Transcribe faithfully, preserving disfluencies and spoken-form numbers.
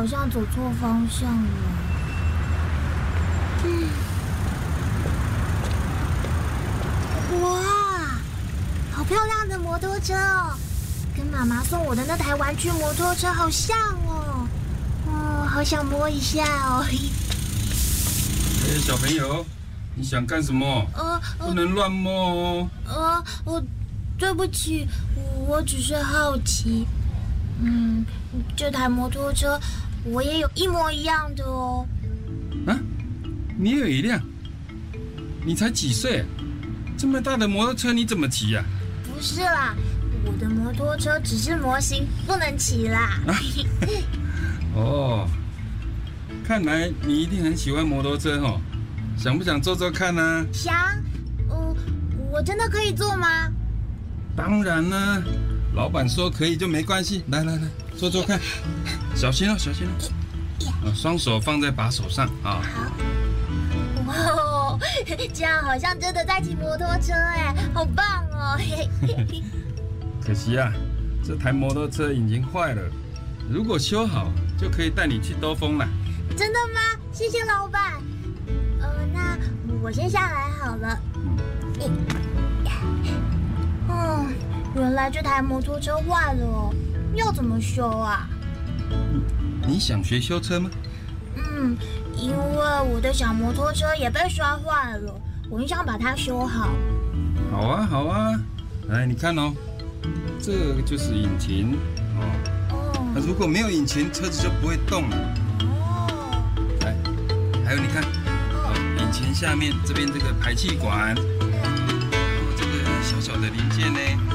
好像走错方向了。嗯，哇，好漂亮的摩托车哦，跟妈妈送我的那台玩具摩托车好像哦。哦，好想摸一下哦。 哎，小朋友，你想干什么？ 呃， 不能乱摸哦。 呃，我对不起，我只是好奇。嗯，这台摩托车我也有一模一样的哦。 啊，你也有一辆？你才几岁？这么大的摩托车你怎么骑呀？ 不是啦，我的摩托车只是模型，不能骑啦。 啊哦，看来你一定很喜欢摩托车哦，想不想坐坐看呢？ 想，呃，我真的可以坐吗？ 当然啦，老板说可以就没关系。来来来，坐坐看，小心哦，小心哦。啊，双手放在把手上啊。 好。哇哦，这样好像真的在骑摩托车哎，好棒哦！ 可惜啊，这台摩托车引擎坏了，如果修好就可以带你去兜风了。 真的吗？谢谢老板。呃，那我先下来好了。嗯。嗯，原来这台摩托车坏了哦，要怎么修啊？ 你想学修车吗？ 嗯，因为我的小摩托车也被摔坏了，我很想把它修好。 好啊，好啊，来，你看哦，这个就是引擎哦。 哦。 那如果没有引擎，车子就不会动了。 哦。 来，还有你看，哦，引擎下面这边这个排气管，然后这个小小的零件呢，